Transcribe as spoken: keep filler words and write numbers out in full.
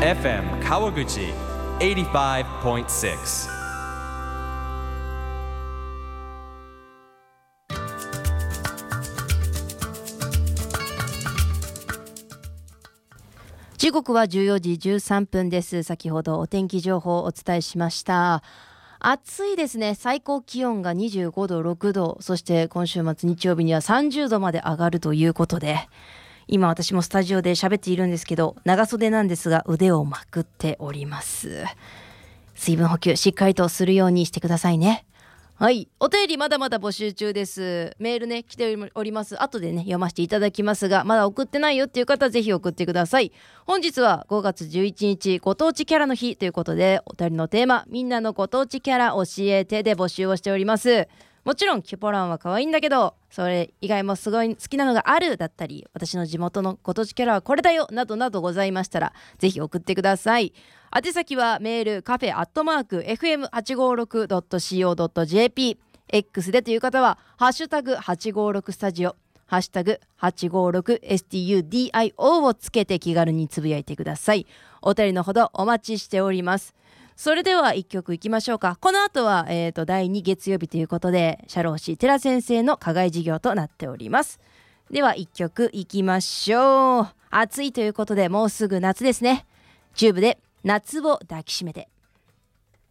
エフエム Kawaguchi eighty-five point six。 時刻はじゅうよじじゅうさんぷんです。先ほどお天気情報をお伝えしました。暑いですね。最高気温がにじゅうごど、ろくど、そして今週末日曜日にはさんじゅうどまで上がるということで、今私もスタジオで喋っているんですけど、長袖なんですが腕をまくっております。水分補給しっかりとするようにしてくださいね。はい、お便りまだまだ募集中です。メールね来ております。後でね読ませていただきますが、まだ送ってないよっていう方はぜひ送ってください。本日はごがつじゅういちにちご当地キャラの日ということで、お便りのテーマ、みんなのご当地キャラ教えてで募集をしております。もちろんキュポランは可愛いんだけど、それ以外もすごい好きなのがあるだったり、私の地元のご当地キャラはこれだよなどなどございましたら、ぜひ送ってください。宛先はメールカフェアットマーク エフエムはちごろくドットシーオードットジェーピー、 X でという方はハッシュタグはちごろくスタジオ、ハッシュタグ はちごろくエスティーユーディーアイオー をつけて気軽につぶやいてください。お便りのほどお待ちしております。それではいっきょくいきましょうか。この後は、えーと、だいに月曜日ということで、社労士寺先生の課外授業となっております。ではいっきょくいきましょう。暑いということでもうすぐ夏ですね。チューブで夏を抱きしめて。